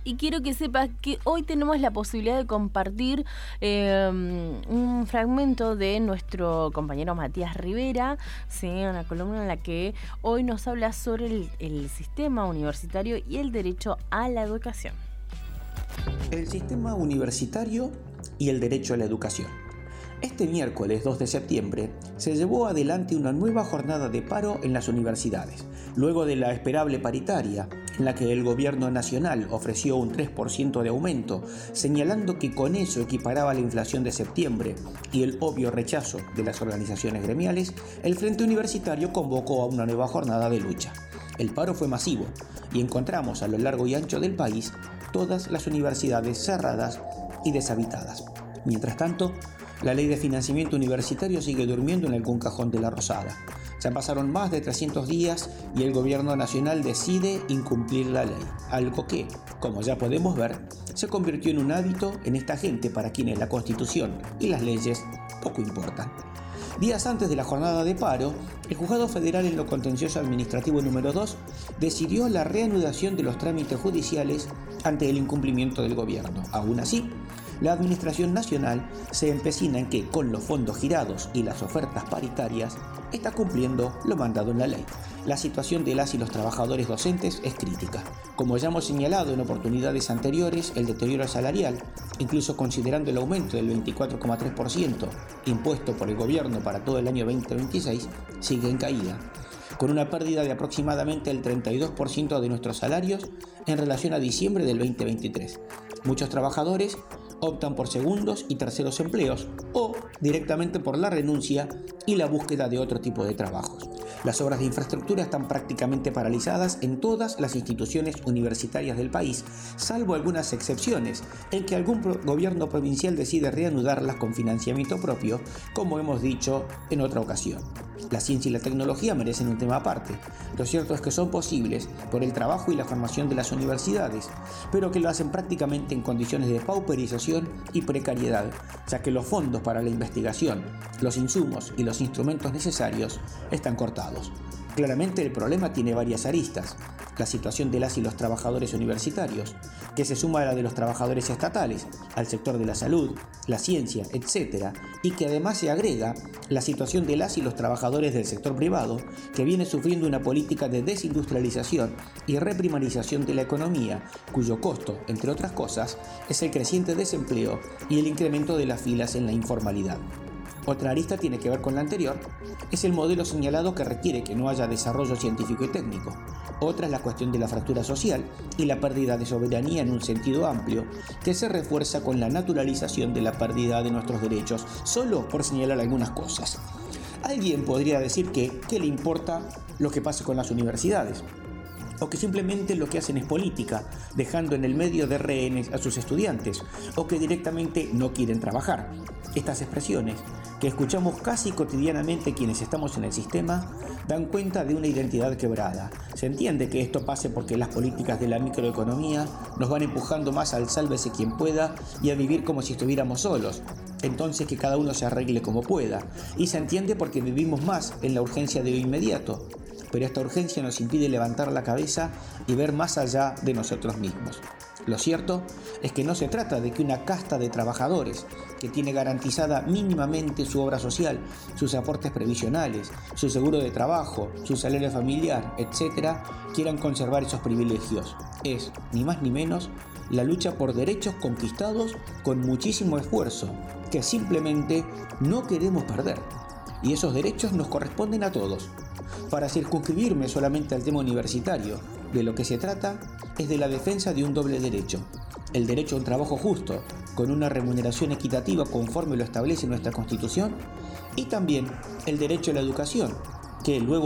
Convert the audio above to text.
Y quiero que sepas que hoy tenemos la posibilidad de compartir un fragmento de nuestro compañero Matías Rivera, ¿sí? Una columna en la que hoy nos habla sobre el sistema universitario y el derecho a la educación. El sistema universitario y el derecho a la educación. Este miércoles 2 de septiembre se llevó adelante una nueva jornada de paro en las universidades, luego de la esperable paritaria, en la que el gobierno nacional ofreció un 3% de aumento, señalando que con eso equiparaba la inflación de septiembre y el obvio rechazo de las organizaciones gremiales. El Frente Universitario convocó a una nueva jornada de lucha. El paro fue masivo y encontramos a lo largo y ancho del país todas las universidades cerradas y deshabitadas. Mientras tanto, la ley de financiamiento universitario sigue durmiendo en algún cajón de la Rosada. Ya pasaron más de 300 días y el gobierno nacional decide incumplir la ley, algo que, como ya podemos ver, se convirtió en un hábito en esta gente para quienes la Constitución y las leyes poco importan. Días antes de la jornada de paro, el Juzgado Federal en lo Contencioso Administrativo número 2 decidió la reanudación de los trámites judiciales ante el incumplimiento del gobierno. Aún así, la Administración Nacional se empecina en que, con los fondos girados y las ofertas paritarias, está cumpliendo lo mandado en la ley. La situación de las y los trabajadores docentes es crítica. Como ya hemos señalado en oportunidades anteriores, el deterioro salarial, incluso considerando el aumento del 24,3% impuesto por el gobierno para todo el año 2026, sigue en caída, con una pérdida de aproximadamente el 32% de nuestros salarios en relación a diciembre del 2023. Muchos trabajadores optan por segundos y terceros empleos o directamente por la renuncia y la búsqueda de otro tipo de trabajos. Las obras de infraestructura están prácticamente paralizadas en todas las instituciones universitarias del país, salvo algunas excepciones en que algún gobierno provincial decide reanudarlas con financiamiento propio, como hemos dicho en otra ocasión. La ciencia y la tecnología merecen un tema aparte. Lo cierto es que son posibles por el trabajo y la formación de las universidades, pero que lo hacen prácticamente en condiciones de pauperización y precariedad, ya que los fondos para la investigación, los insumos y los instrumentos necesarios están cortados. Claramente el problema tiene varias aristas. La situación de las y los trabajadores universitarios, que se suma a la de los trabajadores estatales, al sector de la salud, la ciencia, etc., y que además se agrega la situación de las y los trabajadores del sector privado, que viene sufriendo una política de desindustrialización y reprimarización de la economía, cuyo costo, entre otras cosas, es el creciente desempleo y el incremento de las filas en la informalidad. Otra arista tiene que ver con la anterior, es el modelo señalado que requiere que no haya desarrollo científico y técnico. Otra es la cuestión de la fractura social y la pérdida de soberanía en un sentido amplio, que se refuerza con la naturalización de la pérdida de nuestros derechos, solo por señalar algunas cosas. Alguien podría decir que, ¿qué le importa lo que pase con las universidades? O que simplemente lo que hacen es política, dejando en el medio de rehenes a sus estudiantes, o que directamente no quieren trabajar. Estas expresiones, que escuchamos casi cotidianamente quienes estamos en el sistema, dan cuenta de una identidad quebrada. Se entiende que esto pase porque las políticas de la microeconomía nos van empujando más al sálvese quien pueda y a vivir como si estuviéramos solos. Entonces que cada uno se arregle como pueda. Y se entiende porque vivimos más en la urgencia de lo inmediato. Pero esta urgencia nos impide levantar la cabeza y ver más allá de nosotros mismos. Lo cierto es que no se trata de que una casta de trabajadores que tiene garantizada mínimamente su obra social, sus aportes previsionales, su seguro de trabajo, su salario familiar, etc., quieran conservar esos privilegios. Es, ni más ni menos, la lucha por derechos conquistados con muchísimo esfuerzo, que simplemente no queremos perder. Y esos derechos nos corresponden a todos. Para circunscribirme solamente al tema universitario, de lo que se trata es de la defensa de un doble derecho. El derecho a un trabajo justo, con una remuneración equitativa conforme lo establece nuestra Constitución, y también el derecho a la educación, que luego